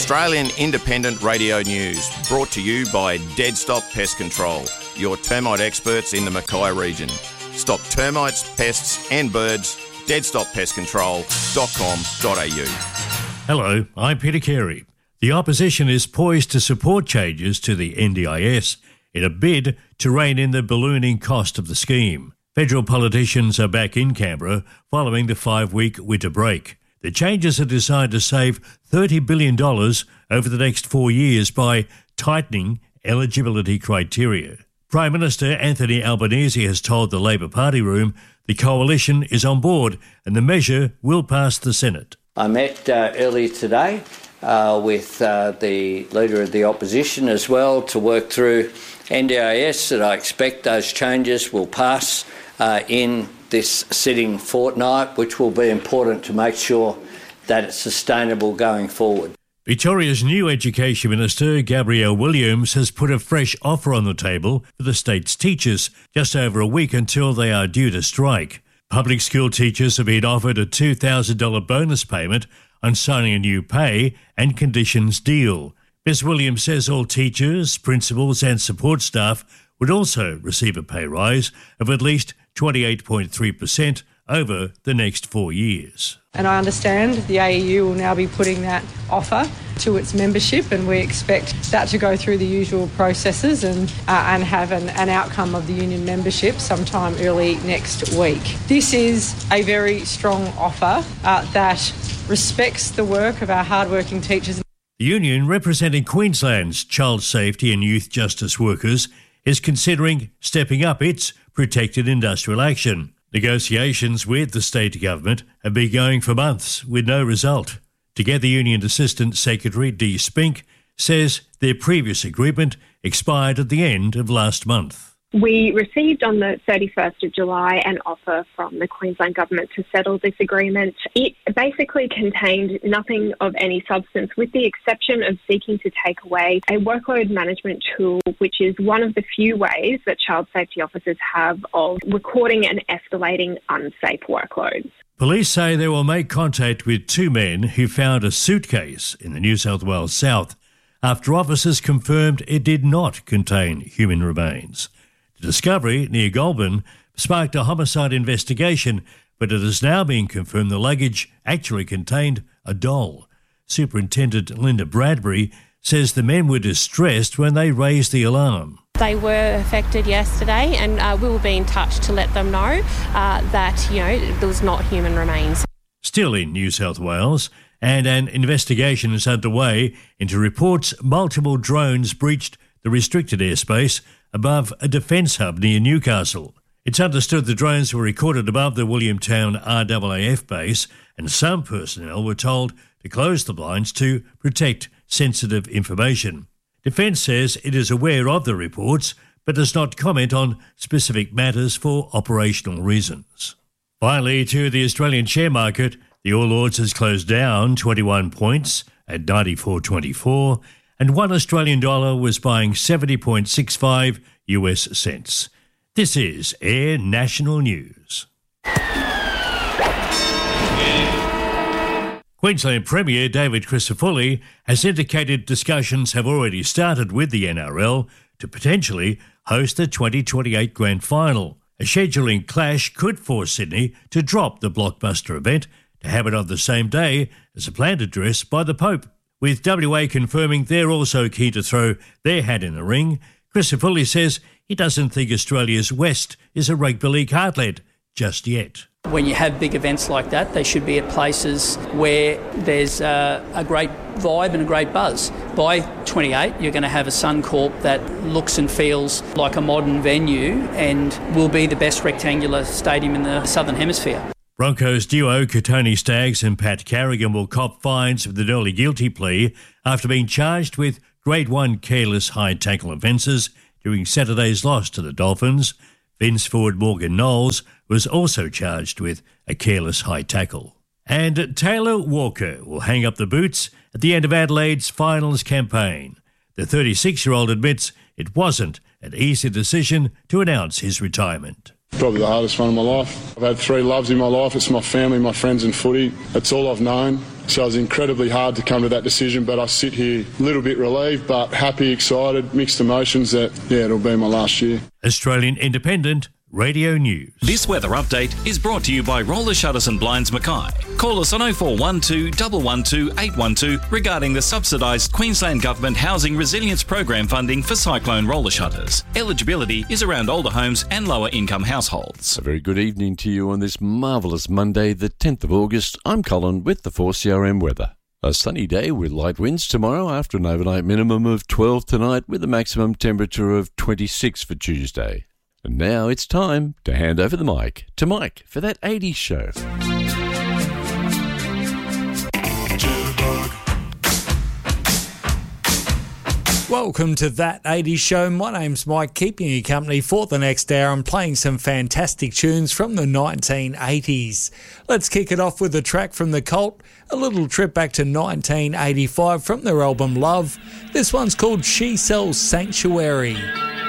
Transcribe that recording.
Australian Independent Radio News, brought to you by Dead Stop Pest Control, your termite experts in the Mackay region. Stop termites, pests and birds. deadstoppestcontrol.com.au. Hello, I'm Peter Carey. The opposition is poised to support changes to the NDIS in a bid to rein in the ballooning cost of the scheme. Federal politicians are back in Canberra following the 5-week winter break. The changes are designed to save $30 billion over the next 4 years by tightening eligibility criteria. Prime Minister Anthony Albanese has told the Labor Party room the coalition is on board and the measure will pass the Senate. I met earlier today with the Leader of the Opposition as well to work through NDIS, that I expect those changes will pass in this sitting fortnight, which will be important to make sure that it's sustainable going forward. Victoria's new Education Minister, Gabrielle Williams, has put a fresh offer on the table for the state's teachers just over a week until they are due to strike. Public school teachers have been offered a $2,000 bonus payment on signing a new pay and conditions deal. Ms Williams says all teachers, principals and support staff would also receive a pay rise of at least 28.3% over the next 4 years. And I understand the AEU will now be putting that offer to its membership, and we expect that to go through the usual processes and have an outcome of the union membership sometime early next week. This is a very strong offer that respects the work of our hard-working teachers. The union representing Queensland's child safety and youth justice workers is considering stepping up its protected industrial action. Negotiations with the state government have been going for months with no result. Together, Union Assistant Secretary Dee Spink says their previous agreement expired at the end of last month. We received on the 31st of July an offer from the Queensland Government to settle this agreement. It basically contained nothing of any substance, with the exception of seeking to take away a workload management tool, which is one of the few ways that child safety officers have of recording and escalating unsafe workloads. Police say they will make contact with 2 men who found a suitcase in the New South Wales south after officers confirmed it did not contain human remains. The discovery near Goulburn sparked a homicide investigation, but it has now been confirmed the luggage actually contained a doll. Superintendent Linda Bradbury says the men were distressed when they raised the alarm. They were affected yesterday, and we will be in touch to let them know that, there was not human remains. Still in New South Wales, and an investigation is underway into reports multiple drones breached the restricted airspace above a defence hub near Newcastle. It's understood the drones were recorded above the Williamtown RAAF base, and some personnel were told to close the blinds to protect sensitive information. Defence says it is aware of the reports, but does not comment on specific matters for operational reasons. Finally, to the Australian share market, the All Ords has closed down 21 points at 94.24, and $1 Australian dollar was buying 70.65 US cents. This is Air National News. Queensland Premier David Crisafulli has indicated discussions have already started with the NRL to potentially host the 2028 Grand Final. A scheduling clash could force Sydney to drop the blockbuster event to have it on the same day as a planned address by the Pope. With WA confirming they're also keen to throw their hat in the ring, Crisafulli says he doesn't think Australia's West is a rugby league heartland just yet. When you have big events like that, they should be at places where there's a great vibe and a great buzz. By 28, you're going to have a Suncorp that looks and feels like a modern venue and will be the best rectangular stadium in the Southern Hemisphere. Broncos duo Kotoni Staggs and Pat Carrigan will cop fines with an early guilty plea after being charged with Grade 1 careless high tackle offences during Saturday's loss to the Dolphins. Vince forward Morgan Knowles was also charged with a careless high tackle. And Taylor Walker will hang up the boots at the end of Adelaide's finals campaign. The 36-year-old admits it wasn't an easy decision to announce his retirement. Probably the hardest one of my life. I've had 3 loves in my life. It's my family, my friends and footy. That's all I've known. So it was incredibly hard to come to that decision, but I sit here a little bit relieved, but happy, excited, mixed emotions that, it'll be my last year. Australian Independent Radio News. This weather update is brought to you by Roller Shutters and Blinds Mackay. Call us on 0412 112 812 regarding the subsidised Queensland Government Housing Resilience Program funding for cyclone roller shutters. Eligibility is around older homes and lower income households. A very good evening to you on this marvellous Monday, the 10th of August. I'm Colin with the 4CRM weather. A sunny day with light winds tomorrow after an overnight minimum of 12 tonight with a maximum temperature of 26 for Tuesday. And now it's time to hand over the mic to Mike for that 80s show. Welcome to That 80s Show. My name's Mike, keeping you company for the next hour and playing some fantastic tunes from the 1980s. Let's kick it off with a track from The Cult, a little trip back to 1985 from their album Love. This one's called She Sells Sanctuary.